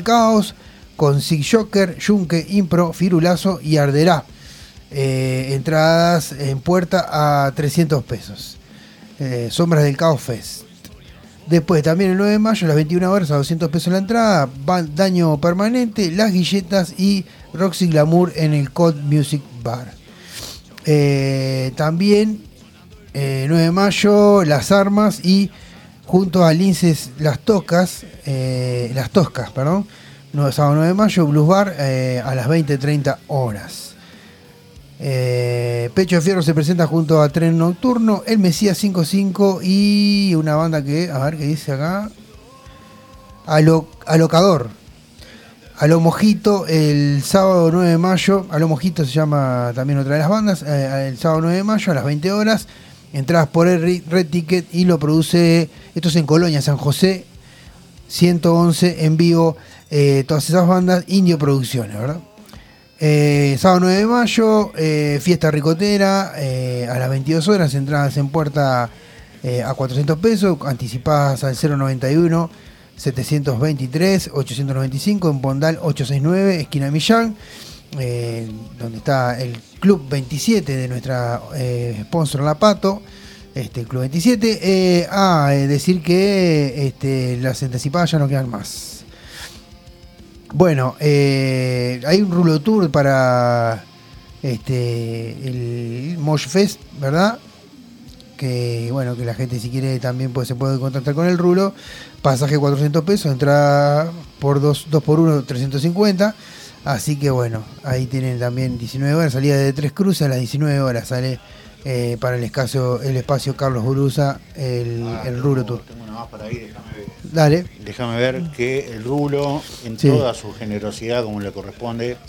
Caos, con Sig Joker, Yunque, Impro, Firulazo y Arderá. Entradas en puerta a 300 pesos. Sombras del Caos Fest. Después, también el 9 de mayo, a las 21 horas, a 200 pesos la entrada, Daño Permanente, Las Guilletas y Roxy Glamour en el Code Music Bar. También, 9 de mayo, Las Armas y junto a Linces Las Toscas, sábado 9 de mayo, Blues Bar a las 20:30 horas. Pecho de Fierro se presenta junto a Tren Nocturno, El Mesías 5-5 y una banda que, a ver qué dice acá, Alocador. Alo Mojito el sábado 9 de mayo, Alo Mojito se llama también otra de las bandas, el sábado 9 de mayo a las 20 horas, entradas por el Red Ticket y lo produce, esto es en Colonia, San José, 111 en vivo, todas esas bandas, Indio Producciones, ¿verdad? Sábado 9 de mayo, fiesta ricotera, a las 22 horas, entradas en puerta a 400 pesos, anticipadas al 091 723 895 en Pondal 869, esquina Millán, donde está el Club 27 de nuestra sponsor La Pato, el Club 27. Decir que las anticipadas ya no quedan más. Bueno, hay un rulo tour para el Mosh Fest, ¿verdad? Que bueno, que la gente si quiere también se puede contactar con el rulo. Pasaje 400 pesos, entrada por 2x1 350. Así que bueno, ahí tienen también 19 horas, salida de Tres Cruces a las 19 horas sale para el espacio Carlos Buruza el rulo tour. Tengo una más para ahí, déjame ver. Dale. Déjame ver que el rulo, en toda su generosidad como le corresponde,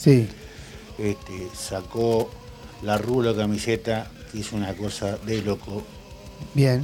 sacó la rulo camiseta, que hizo una cosa de loco. Bien.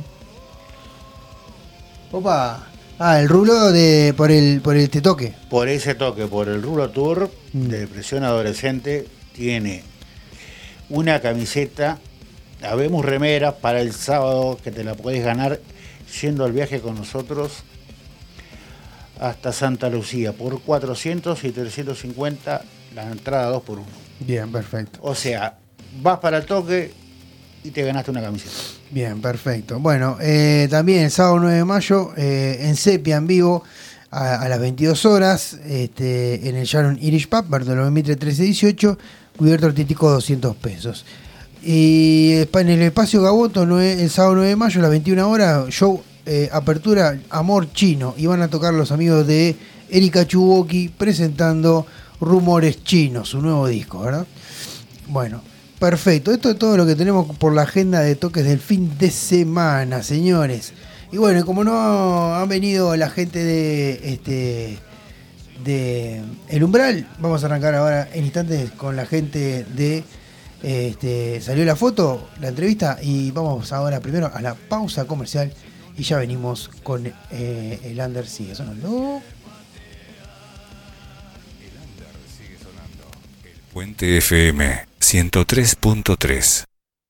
Opa. El rulo por el te toque. Por ese toque, por el rulo tour de depresión adolescente, tiene una camiseta, habemos remeras para el sábado que te la podés ganar yendo al viaje con nosotros hasta Santa Lucía por 400 y 350 la entrada 2x1. Bien, perfecto. O sea, vas para el toque y te ganaste una camiseta. Bien, perfecto. Bueno, también el sábado 9 de mayo en Sepia en vivo a las 22 horas en el Sharon Irish Pub, Bartolomé Mitre 1318, cubierto artístico 200 pesos. Y en el espacio Gaboto el sábado 9 de mayo a las 21 horas, show apertura Amor Chino, y van a tocar los amigos de Erika Chuboki presentando Rumores Chinos, su nuevo disco, ¿verdad? Bueno, perfecto, esto es todo lo que tenemos por la agenda de toques del fin de semana, señores. Y bueno, como no han venido la gente de El Umbral, vamos a arrancar ahora en instantes con la gente de salió la foto, la entrevista, y vamos ahora primero a la pausa comercial y ya venimos con el Under sigue sonando. El Under sigue sonando. El Puente FM 103.3.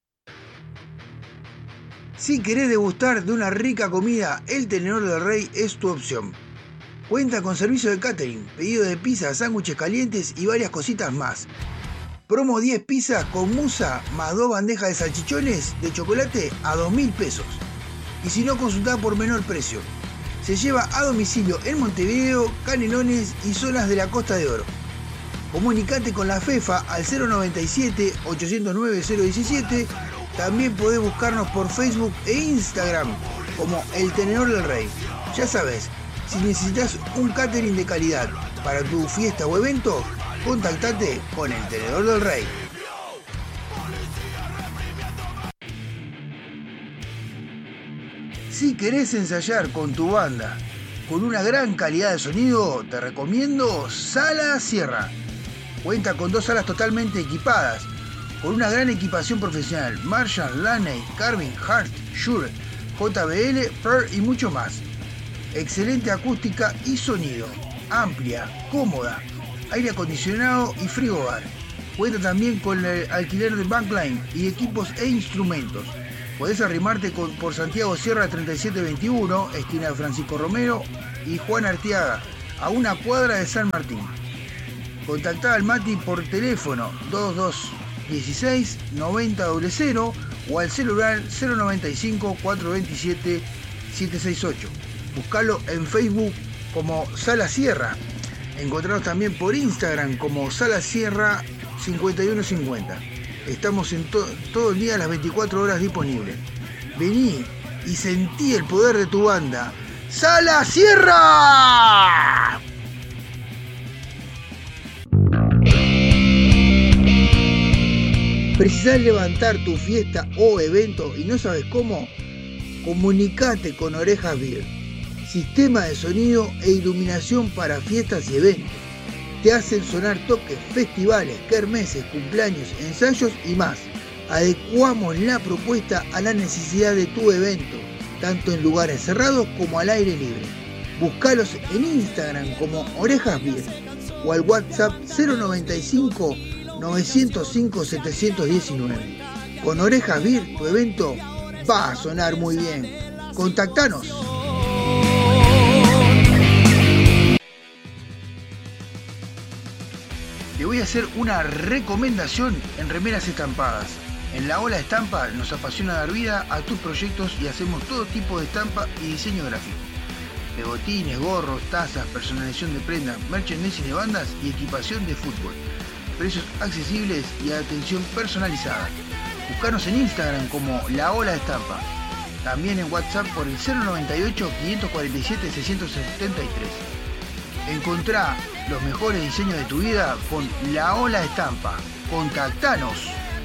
Si querés degustar de una rica comida, el Tenedor del Rey es tu opción. Cuenta con servicio de catering, pedido de pizza, sándwiches calientes y varias cositas más. Promo 10 pizzas con musa más 2 bandejas de salchichones de chocolate a 2.000 pesos. Y si no, consultá por menor precio. Se lleva a domicilio en Montevideo, Canelones y zonas de la Costa de Oro. Comunicate con la FEFA al 097-809-017. También podés buscarnos por Facebook e Instagram como El Tenedor del Rey. Ya sabes, si necesitas un catering de calidad para tu fiesta o evento, contactate con El Tenedor del Rey. Si querés ensayar con tu banda con una gran calidad de sonido, te recomiendo Sala Sierra. Cuenta con 2 salas totalmente equipadas, con una gran equipación profesional: Marshall, Laney, Carvin, Hart, Shure, JBL, Pearl y mucho más. Excelente acústica y sonido, amplia, cómoda, aire acondicionado y frigobar. Cuenta también con el alquiler de backline y equipos e instrumentos. Podés arrimarte por Santiago Sierra 3721, esquina de Francisco Romero y Juan Arteaga, a una cuadra de San Martín. Contactá al Mati por teléfono 2216 9000 o al celular 095 427 768. Buscalo en Facebook como Sala Sierra. Encontranos también por Instagram como Sala Sierra 5150. Estamos en todo el día, las 24 horas disponibles. Vení y sentí el poder de tu banda. ¡Sala Sierra! ¿Precisás levantar tu fiesta o evento y no sabes cómo? Comunicate con Orejas Beer. Sistema de sonido e iluminación para fiestas y eventos. Te hacen sonar toques, festivales, kermeses, cumpleaños, ensayos y más. Adecuamos la propuesta a la necesidad de tu evento, tanto en lugares cerrados como al aire libre. Búscalos en Instagram como Orejas Beer o al WhatsApp 095 905 719. Con Orejas Beer tu evento va a sonar muy bien. Contactanos. Te voy a hacer una recomendación en remeras estampadas. En La Ola Estampa nos apasiona dar vida a tus proyectos y hacemos todo tipo de estampa y diseño gráfico. Pegotines, gorros, tazas, personalización de prendas, merchandising de bandas y equipación de fútbol. Precios accesibles y atención personalizada. Búscanos en Instagram como La Ola Estampa. También en WhatsApp por el 098 547 673. Encontrá los mejores diseños de tu vida con La Ola Estampa. Contactanos.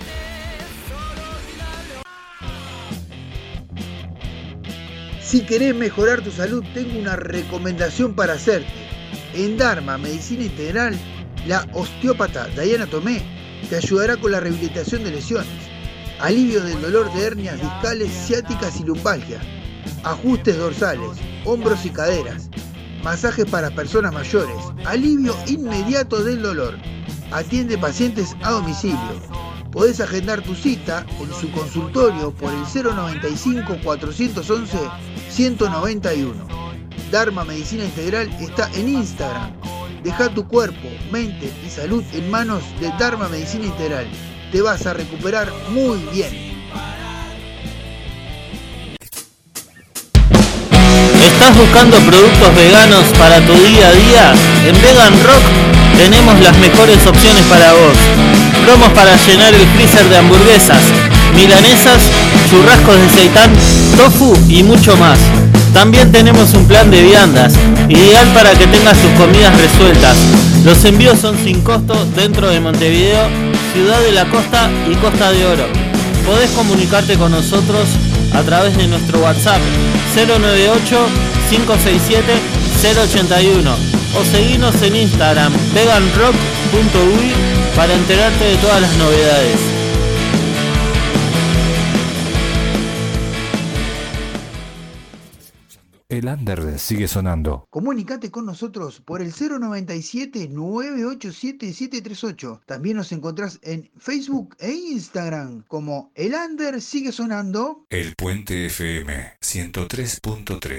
Si querés mejorar tu salud, tengo una recomendación para hacerte. En Dharma Medicina Integral, la osteópata Diana Tomé te ayudará con la rehabilitación de lesiones, alivio del dolor de hernias discales, ciáticas y lumbalgia, ajustes dorsales, hombros y caderas, masajes para personas mayores, alivio inmediato del dolor. Atiende pacientes a domicilio. Podés agendar tu cita en su consultorio por el 095 411 191. Dharma Medicina Integral está en Instagram. Deja tu cuerpo, mente y salud en manos de Dharma Medicina Integral. Te vas a recuperar muy bien. ¿Estás buscando productos veganos para tu día a día? En Vegan Rock tenemos las mejores opciones para vos. Promos para llenar el freezer de hamburguesas, milanesas, churrascos de seitán, tofu y mucho más. También tenemos un plan de viandas, ideal para que tengas tus comidas resueltas. Los envíos son sin costo dentro de Montevideo, Ciudad de la Costa y Costa de Oro. Podés comunicarte con nosotros a través de nuestro WhatsApp 098 567 081 o seguinos en Instagram veganrock.uy para enterarte de todas las novedades. El under sigue sonando. Comunicate con nosotros por el 097 987 738. También nos encontrás en Facebook e Instagram como El Under Sigue Sonando. El Puente FM 103.3.